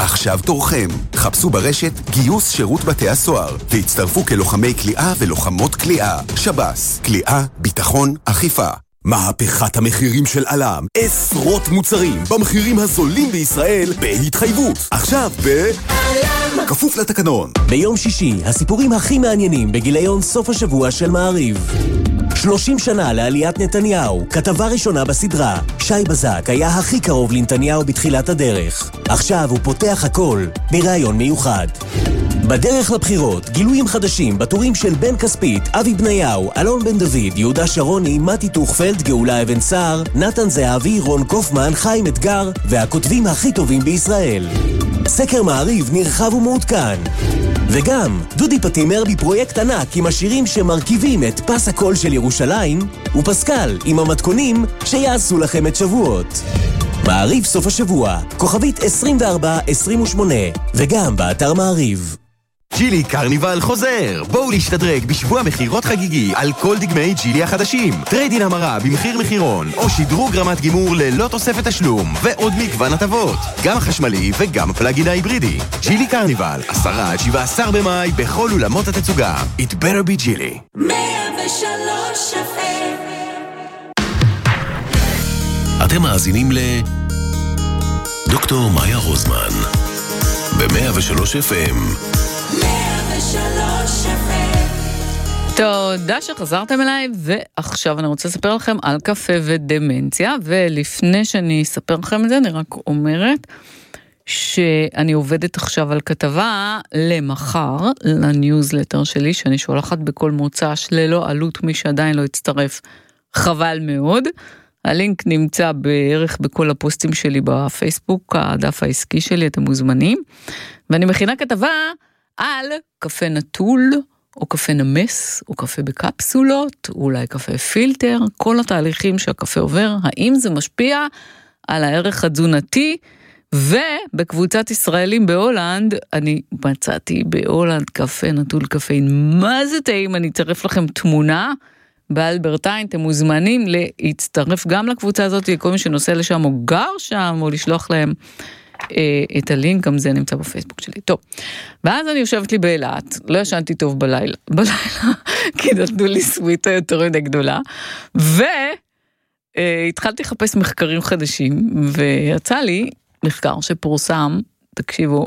עכשיו תורכם. חפשו ברשת גיוס שירות בתי הסוהר והצטרפו כלוחמי כליאה ולוחמות כליאה. שב"ס, כליאה, ביטחון, אכיפה. מהפכת המחירים של אלם. עשרות מוצרים במחירים הזולים בישראל בהתחייבות. עכשיו אלם. כפוף לתקנון. ביום שישי, הסיפורים הכי מעניינים בגיליון סוף השבוע של מעריב. 30 שנה לעליית נתניהו, כתבה ראשונה בסדרה. שי בזק היה הכי קרוב לנתניהו בתחילת הדרך. עכשיו הוא פותח הכל בראיון מיוחד. בדרך לבחירות, גילויים חדשים בטורים של בן כספית, אבי בניהו, אלון בן דוד, יהודה שרוני, מתי טוכפלד, גאולה אבן סער, נתן זהבי, רון קופמן, חיים אתגר והכותבים הכי טובים בישראל. סקר מעריב נרחב ומעודכן. וגם דודי פטימר בפרויקט ענק עם השירים שמרכיבים את פס הקול של ירושלים, ופסקל עם המתכונים שיעשו לכם את שבועות. מעריב סוף השבוע, כוכבית 2428, וגם באתר מעריב. ג'ילי קרניבל חוזר. בואו להשתדרג בשבוע מחירות חגיגי על כל דגמי ג'ילי החדשים. טריידין המרה במחיר מחירון, או שדרוג רמת גימור ללא תוספת תשלום, ועוד מגוון הטבות. גם החשמלי וגם הפלאגין ההיברידי. ג'ילי קרניבל, 10-17 במאי בכל אולמות התצוגה. It better be ג'ילי. 103 אתם מאזינים דוקטור מאיה רוזמן ב-103 FM. תודה שחזרתם אליי, ועכשיו אני רוצה לספר לכם על קפה ודמנציה, ולפני שאני אספר לכם את זה, אני רק אומרת שאני עובדת עכשיו על כתבה למחר, לניוזלטר שלי, שאני שולחת בכל מוצ"ש ללא עלות, מי שעדיין לא יצטרף, חבל מאוד. הלינק נמצא בערך בכל הפוסטים שלי בפייסבוק, הדף העסקי שלי, אתם מוזמנים, ואני מכינה כתבה על קפה נטול, או קפה נמס, או קפה בקפסולות, או אולי קפה פילטר, כל התהליכים שהקפה עובר, האם זה משפיע על הערך התזונתי, ובקבוצת ישראלים בהולנד, אני מצאתי בהולנד קפה נטול קפאין, מה זה טעים? אני אצרף לכם תמונה, באלברטיין, אתם מוזמנים להצטרף גם לקבוצה הזאת, כל מי שנוסע לשם או גר שם, או לשלוח להם את הלינק, גם זה נמצא בפייסבוק שלי. טוב, ואז אני יושבת לי באילת, לא ישנתי טוב בלילה, כי נתנו לי סוויטה יותר מדי גדולה, והתחלתי לחפש מחקרים חדשים, ויצא לי מחקר שפורסם, תקשיבו,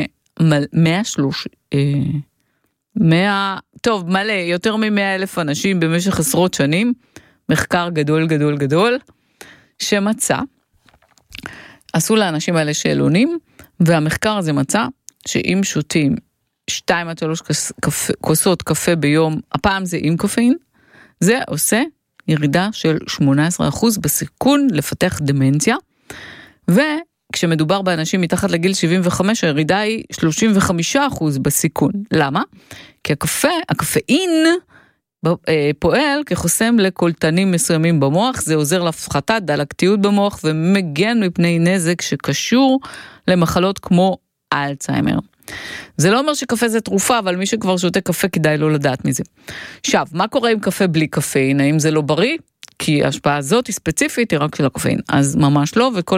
100, טוב, מלא, יותר מ100,000 אנשים במשך עשרות שנים, מחקר גדול גדול גדול, שמצא, עשו לאנשים האלה שאלונים, והמחקר הזה מצא, שאם שותים 2-3 כוסות קפה ביום, הפעם זה עם קפאין, זה עושה ירידה של 18% בסיכון לפתח דמנציה, וכשמדובר באנשים מתחת לגיל 75, הירידה היא 35% בסיכון. למה? כי הקפאין פועל כחוסם לקולטנים מסוימים במוח, זה עוזר להפחתת דלקתיות במוח ומגן מפני נזק שקשור למחלות כמו אלצהיימר. זה לא אומר שקפה זה תרופה, אבל מי שכבר שותה קפה כדאי לא לדעת מזה. עכשיו, מה קורה עם קפה בלי קפאין? האם זה לא בריא? כי ההשפעה הזאת היא ספציפית, היא רק של הקפאין. אז ממש לא, וכל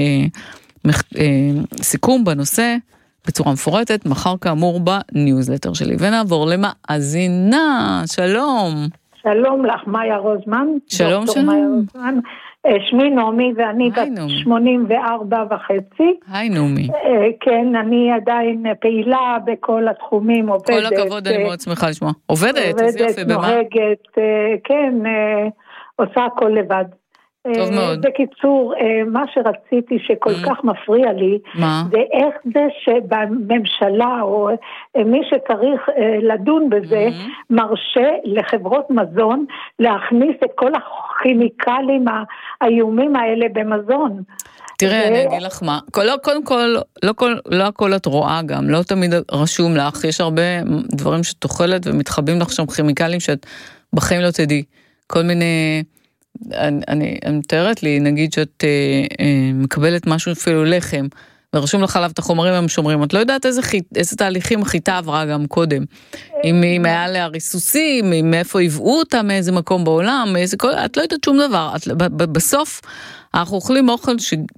הסיכום בנושא בצורה מפורטת, מחר כאמור בניוזלטר שלי. ונעבור למאזינה, שלום. שלום לך, מאיה רוזמן. שלום, שלום. שמי נעמי, ואני בת 84 וחצי. היי נעמי. כן, אני עדיין פעילה בכל התחומים, עובדת. כל הכבוד, אני מאוד שמחה לשמוע. עובדת, אז יופי, במה? נוהגת, כן, עושה הכל לבד. טוב מאוד. בקיצור, מה שרציתי שכל כך מפריע לי, זה איך זה שבממשלה או מי שצריך לדון בזה, מרשה לחברות מזון להכניס את כל הכימיקלים האיומים האלה במזון. תראה, אני אגיד לך מה, קודם כל, לא הכל את רואה גם, לא תמיד רשום לך, יש הרבה דברים שתאכלת ומתחבים לך שם כימיקלים שאת בחיים לא תדעי, כל מיני... אני מתארת לי, נגיד שאת מקבלת משהו אפילו לחם, ורשום לך עליו את החומרים המשומרים, את לא יודעת איזה תהליכים החיטה עברה גם קודם, אם היה לה ריסוסים, מאיפה הבאו אותה, מאיזה מקום בעולם, את לא יודעת שום דבר, בסוף אנחנו אוכלים אוכל